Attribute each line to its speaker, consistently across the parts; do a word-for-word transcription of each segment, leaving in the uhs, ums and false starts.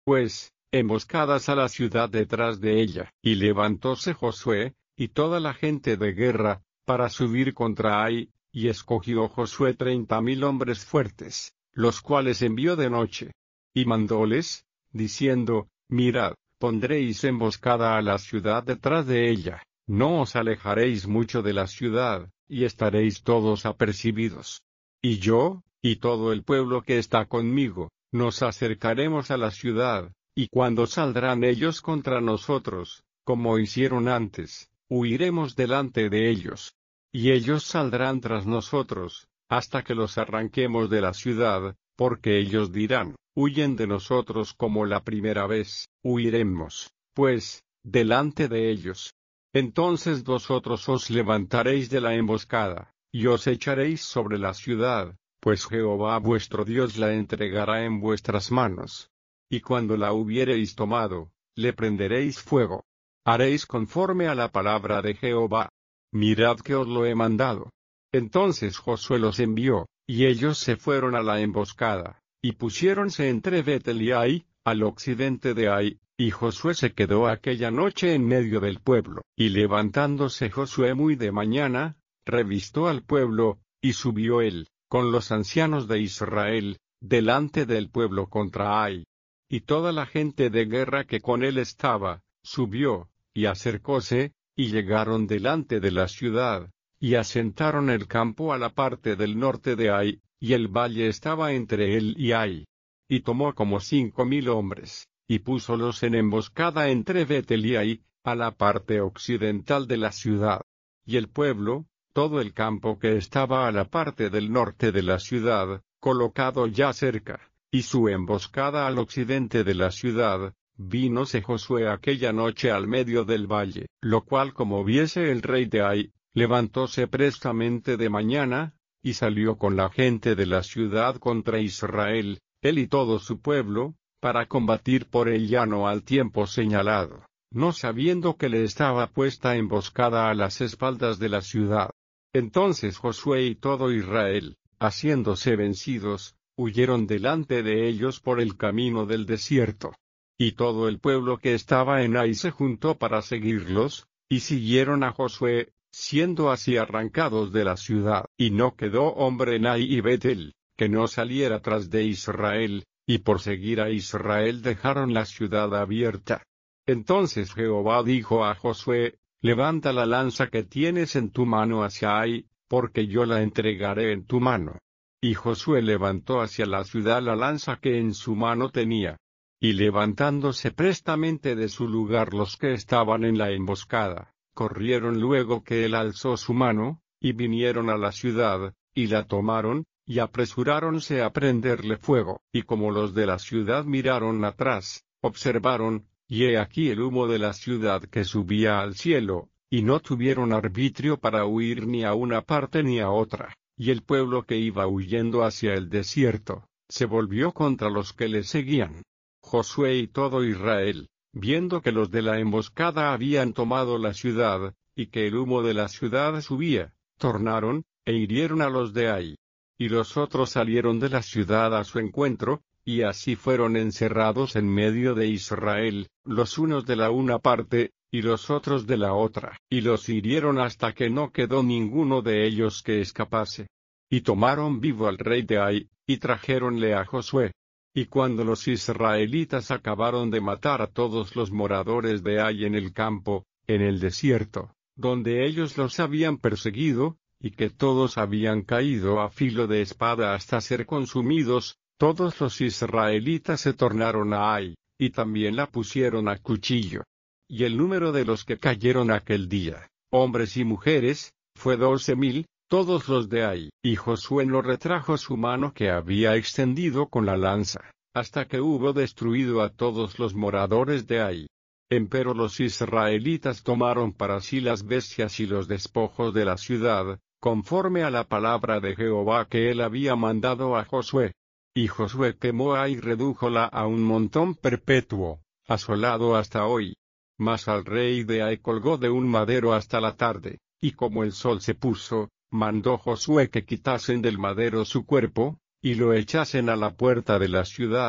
Speaker 1: pues, emboscadas a la ciudad detrás de ella. Y levantóse Josué, y toda la gente de guerra, para subir contra Ai, y escogió Josué treinta mil hombres fuertes, los cuales envió de noche. Y mandóles, diciendo, mirad, pondréis emboscada a la ciudad detrás de ella, no os alejaréis mucho de la ciudad, y estaréis todos apercibidos. Y yo, y todo el pueblo que está conmigo, nos acercaremos a la ciudad, y cuando saldrán ellos contra nosotros, como hicieron antes, huiremos delante de ellos. Y ellos saldrán tras nosotros, hasta que los arranquemos de la ciudad, porque ellos dirán, huyen de nosotros como la primera vez, huiremos, pues, delante de ellos. Entonces vosotros os levantaréis de la emboscada, y os echaréis sobre la ciudad, pues Jehová vuestro Dios la entregará en vuestras manos. Y cuando la hubiereis tomado, le prenderéis fuego. Haréis conforme a la palabra de Jehová. Mirad que os lo he mandado. Entonces Josué los envió, y ellos se fueron a la emboscada, y pusiéronse entre Betel y Ai, al occidente de Ai, y Josué se quedó aquella noche en medio del pueblo. Y levantándose Josué muy de mañana, revistó al pueblo, y subió él, con los ancianos de Israel, delante del pueblo contra Ai. Y toda la gente de guerra que con él estaba, subió, y acercóse, y llegaron delante de la ciudad, y asentaron el campo a la parte del norte de Ai, y el valle estaba entre él y Ai. Y tomó como cinco mil hombres, y púsolos en emboscada entre Betel y Ai, a la parte occidental de la ciudad. Y el pueblo, todo el campo que estaba a la parte del norte de la ciudad, colocado ya cerca, y su emboscada al occidente de la ciudad, vínose Josué aquella noche al medio del valle, lo cual como viese el rey de Ai, levantóse prestamente de mañana, y salió con la gente de la ciudad contra Israel, él y todo su pueblo, para combatir por el llano al tiempo señalado, no sabiendo que le estaba puesta emboscada a las espaldas de la ciudad. Entonces Josué y todo Israel, haciéndose vencidos, huyeron delante de ellos por el camino del desierto. Y todo el pueblo que estaba en Ai se juntó para seguirlos, y siguieron a Josué, siendo así arrancados de la ciudad. Y no quedó hombre en Ai y Betel, que no saliera tras de Israel, y por seguir a Israel dejaron la ciudad abierta. Entonces Jehová dijo a Josué, levanta la lanza que tienes en tu mano hacia Ai, porque yo la entregaré en tu mano. Y Josué levantó hacia la ciudad la lanza que en su mano tenía. Y levantándose prestamente de su lugar los que estaban en la emboscada, corrieron luego que él alzó su mano, y vinieron a la ciudad, y la tomaron, y apresuráronse a prenderle fuego. Y como los de la ciudad miraron atrás, observaron, y he aquí el humo de la ciudad que subía al cielo, y no tuvieron arbitrio para huir ni a una parte ni a otra. Y el pueblo que iba huyendo hacia el desierto, se volvió contra los que le seguían. Josué y todo Israel, viendo que los de la emboscada habían tomado la ciudad, y que el humo de la ciudad subía, tornaron, e hirieron a los de Ai. Y los otros salieron de la ciudad a su encuentro, y así fueron encerrados en medio de Israel, los unos de la una parte, y los otros de la otra. Y los hirieron hasta que no quedó ninguno de ellos que escapase. Y tomaron vivo al rey de Ai, y trajéronle a Josué. Y cuando los israelitas acabaron de matar a todos los moradores de Ai en el campo, en el desierto, donde ellos los habían perseguido, y que todos habían caído a filo de espada hasta ser consumidos, todos los israelitas se tornaron a Ai, y también la pusieron a cuchillo. Y el número de los que cayeron aquel día, hombres y mujeres, fue doce mil, todos los de Ai. Y Josué no retrajo su mano que había extendido con la lanza, hasta que hubo destruido a todos los moradores de Ai. Empero los israelitas tomaron para sí las bestias y los despojos de la ciudad, conforme a la palabra de Jehová que él había mandado a Josué. Y Josué quemó Ai y redújola a un montón perpetuo, asolado hasta hoy. Mas al rey de Ai colgó de un madero hasta la tarde, y como el sol se puso, mandó Josué que quitasen del madero su cuerpo, y lo echasen a la puerta de la ciudad,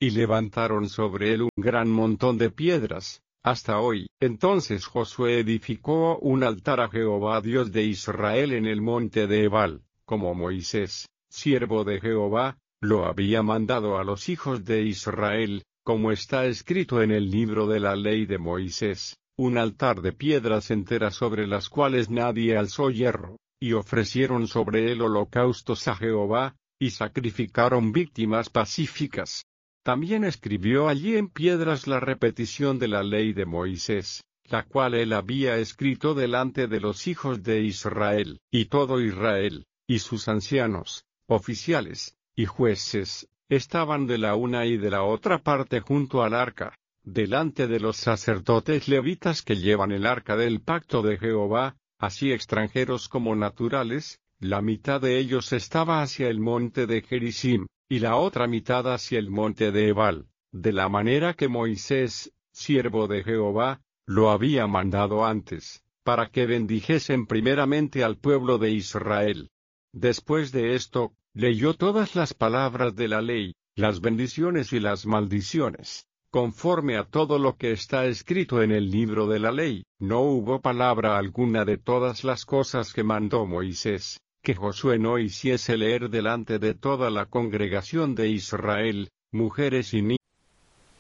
Speaker 1: y levantaron sobre él un gran montón de piedras, hasta hoy. Entonces Josué edificó un altar a Jehová Dios de Israel en el monte de Ebal, como Moisés, siervo de Jehová, lo había mandado a los hijos de Israel, como está escrito en el libro de la ley de Moisés, un altar de piedras enteras sobre las cuales nadie alzó hierro, y ofrecieron sobre él holocaustos a Jehová, y sacrificaron víctimas pacíficas. También escribió allí en piedras la repetición de la ley de Moisés, la cual él había escrito delante de los hijos de Israel, y todo Israel, y sus ancianos, oficiales, y jueces, estaban de la una y de la otra parte junto al arca, delante de los sacerdotes levitas que llevan el arca del pacto de Jehová, así extranjeros como naturales. La mitad de ellos estaba hacia el monte de Gerizim, y la otra mitad hacia el monte de Ebal, de la manera que Moisés, siervo de Jehová, lo había mandado antes, para que bendijesen primeramente al pueblo de Israel. Después de esto, leyó todas las palabras de la ley, las bendiciones y las maldiciones, conforme a todo lo que está escrito en el libro de la ley. No hubo palabra alguna de todas las cosas que mandó Moisés, que Josué no hiciese leer delante de toda la congregación de Israel, mujeres y niños.